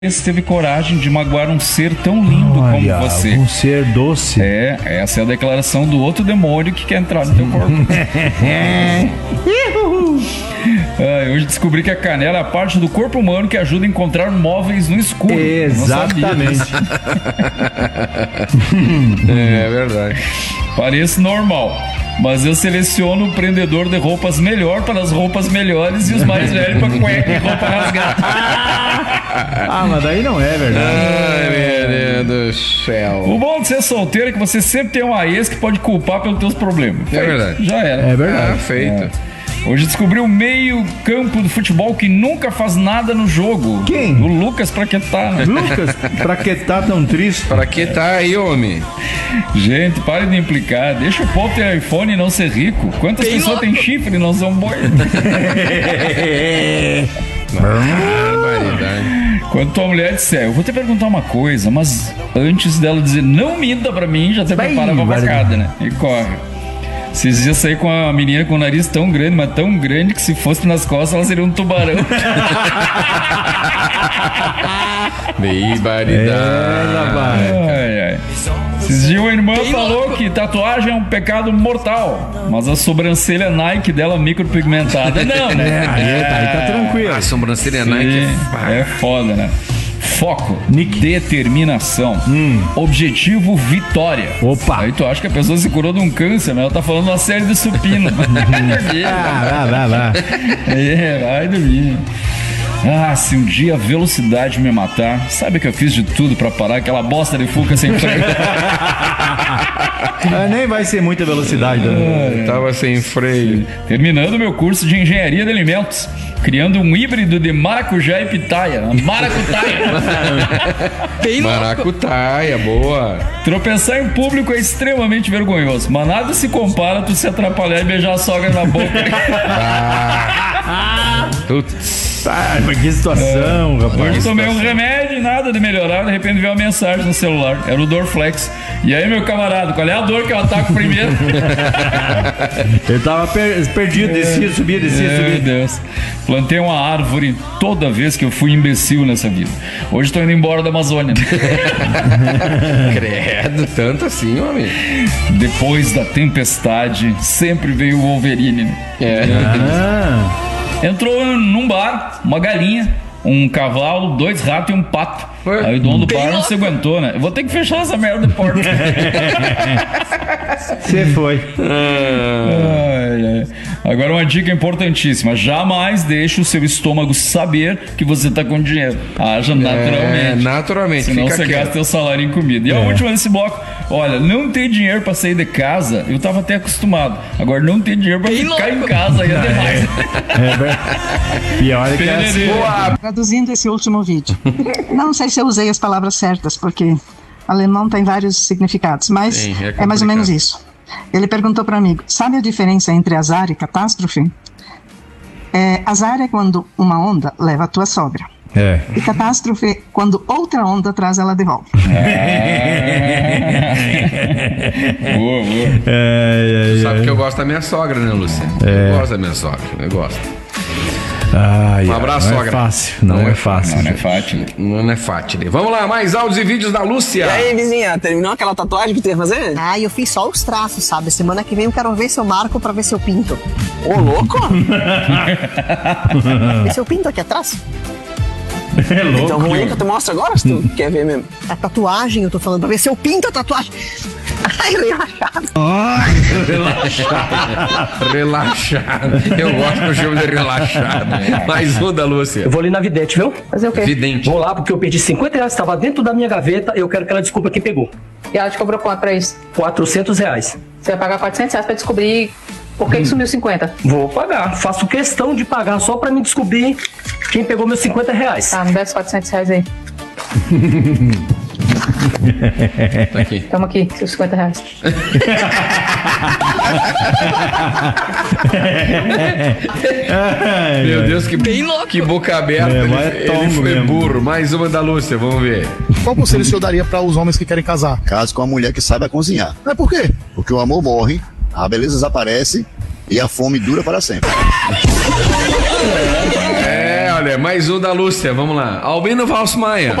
teve coragem de magoar um ser tão lindo como você. Um ser doce. Essa é a declaração do outro demônio que quer entrar no teu corpo. Hoje descobri que a canela é a parte do corpo humano que ajuda a encontrar móveis no escuro. Exatamente. É verdade. Parece normal, mas eu seleciono o prendedor de roupas melhor para as roupas melhores e os mais velhos para cueca e roupa rasgada. Mas daí não é verdade. Ai, meu Deus do céu. O bom de ser solteiro é que você sempre tem uma ex que pode culpar pelos teus problemas. É verdade. Já era. É verdade. Feito. Hoje descobri o meio campo do futebol que nunca faz nada no jogo. Quem? O Lucas Praquetá. Né? Lucas, pra que tá tão triste? Pra que tá aí, homem? Gente, pare de implicar. Deixa o povo ter iPhone e não ser rico. Quantas pessoas têm chifre e não são boi? Barbaridade. Quando tua mulher disser, eu vou te perguntar uma coisa, mas antes dela dizer, não minta pra mim, já te prepara pra facada, né? E corre. Esses dias saí com a menina com o nariz tão grande, mas tão grande que se fosse nas costas ela seria um tubarão. Barbaridade. Esses dias uma irmã falou que tatuagem é um pecado mortal, mas a sobrancelha Nike dela micropigmentada não, né? Aí tá tranquilo. A sobrancelha Nike é foda, né? Foco, determinação, objetivo, vitória. Opa! Aí tu acha que a pessoa se curou de um câncer, mas ela tá falando uma série de supino. Vai. Vai dormir. Se um dia a velocidade me matar, sabe que eu fiz de tudo pra parar aquela bosta de Fuca sem freio? Nem vai ser muita velocidade. Tava sem freio. Terminando meu curso de engenharia de alimentos, criando um híbrido de maracujá e pitaia. Maracutaia, boa. Tropeçar em público é extremamente vergonhoso, mas nada se compara a tu se atrapalhar e beijar a sogra na boca. Putz. Mas que situação, rapaz. Hoje tomei um remédio e nada de melhorar, de repente veio uma mensagem no celular, era o Dorflex. E aí, meu camarada, qual é a dor que eu ataco primeiro? Ele tava perdido, descia, subia. Meu Deus. Plantei uma árvore toda vez que eu fui imbecil nessa vida. Hoje estou indo embora da Amazônia. Credo, tanto assim, homem. Depois da tempestade, sempre veio o Wolverine. Né? Entrou num bar, uma galinha, um cavalo, 2 ratos e um pato. Aí o dono do bar não se aguentou, né? Eu vou ter que fechar essa merda de porta. Você foi. Agora uma dica importantíssima: jamais deixe o seu estômago saber que você tá com dinheiro. Haja naturalmente. Naturalmente. Senão você gasta seu salário em comida. E a última desse bloco: olha, não ter dinheiro pra sair de casa, eu tava até acostumado. Agora não ter dinheiro pra ficar em casa aí é demais. Pior é que é assim. Traduzindo esse último vídeo. Não sei se eu usei as palavras certas, porque alemão tem vários significados, mas sim, é mais ou menos isso. Ele perguntou para mim, sabe a diferença entre azar e catástrofe? Azar é quando uma onda leva a tua sogra. E catástrofe é quando outra onda traz ela de volta. Boa. Sabe que eu gosto da minha sogra, né, Lúcia? Eu gosto da minha sogra, eu gosto. Um abraço, não sogra. É fácil, não é fácil. Não é fácil. Não é fácil. Vamos lá, mais áudios e vídeos da Lúcia. E aí, vizinha, terminou aquela tatuagem que tu ia fazer? Eu fiz só os traços, sabe? Semana que vem eu quero ver se eu marco pra ver se eu pinto. Ô, louco! Ver se eu pinto aqui atrás? É louco. Então vamos aí que eu te mostro agora, se tu quer ver mesmo. A tatuagem, eu tô falando, pra ver se eu pinto a tatuagem. Ai, Relaxado. Eu gosto que eu chamo de relaxado. Mais um da Lúcia. Eu vou ali na vidente, viu? fazer o quê? Vidente. Vou lá porque eu perdi R$50, estava dentro da minha gaveta, eu quero que ela descubra quem pegou. E ela te cobrou quanto pra isso? R$400. Você vai pagar R$400 pra descobrir por que sumiu 50. Vou pagar, faço questão de pagar só pra me descobrir quem pegou meus R$50. Tá, me dá esses R$400 aí. Tá aqui. Toma aqui, seus R$50. Meu Deus, que boca aberta. Ele foi burro. Mais uma da Lúcia, vamos ver. Qual conselho o senhor daria para os homens que querem casar? Case com uma mulher que saiba cozinhar. Mas por quê? Porque o amor morre, a beleza desaparece e a fome dura para sempre. Olha, mais um da Lúcia, vamos lá. Albino Valsmaia.